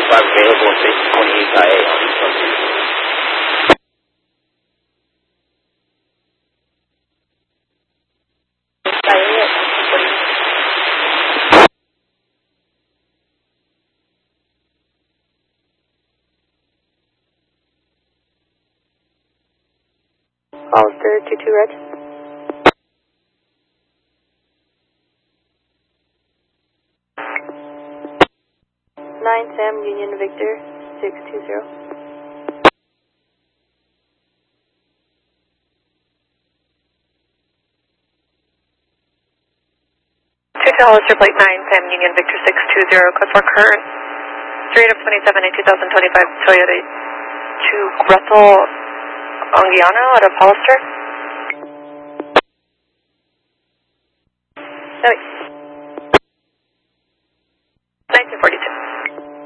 available at 628 IA on East Coast. Hollister 22 Red. 9 Sam Union Victor 620. 2 Hollister Plate 9 Sam Union Victor 620, code for current 3 of 27 and 2025 Toyota to Gretel Anguiano out of Hollister. Sorry.